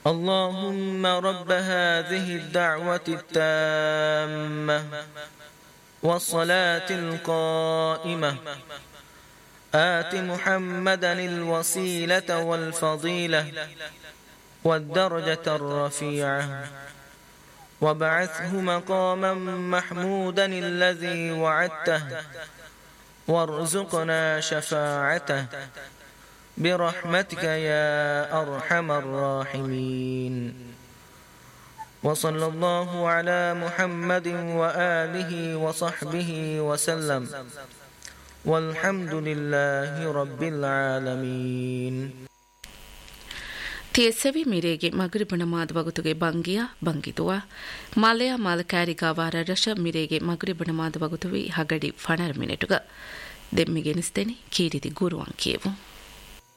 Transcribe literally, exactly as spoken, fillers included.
اللهم رب هذه الدعوة التامة والصلاة القائمة آت محمدا الوسيلة والفضيلة والدرجة الرفيعة وابعثه مقاما محمودا الذي وعدته وارزقنا شفاعته برحمتك يا أرحم الراحمين وصلى الله على محمد وآله وصحبه وسلم والحمد لله رب العالمين. ತಿಯಸವಿ ಮಿರೆಗೆ ಮಗರಿಬ ನಮಾದ್ ವಗುತುಗೆ ಬಂಗಿಯ ಬಂಗಿತುವ ಮಾಲೆಯ ಮಾಲಕಾರಿಗಾವಾರ ರಶ ಮಿರೆಗೆ ಮಗರಿಬ ನಮಾದ್ ವಗುತುವಿ ಹಗಡಿ ಫಣರ್ ಮಿನಿಟುಗ ದೆಮ್ಮಿಗೆನಿಸ್ತೇನೆ ಕೀರಿತಿ ಗುರುವಂಕಿಯವು.